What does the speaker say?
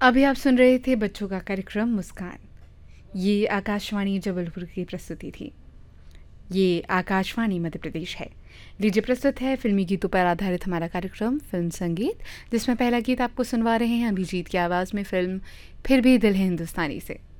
अभी आप सुन रहे थे बच्चों का कार्यक्रम मुस्कान। ये आकाशवाणी जबलपुर की प्रस्तुति थी। ये आकाशवाणी मध्य प्रदेश है। लीजिए प्रस्तुत है फिल्मी गीतों पर आधारित हमारा कार्यक्रम फिल्म संगीत, जिसमें पहला गीत आपको सुनवा रहे हैं अभिजीत की आवाज़ में फिल्म फिर भी दिल है हिंदुस्तानी से।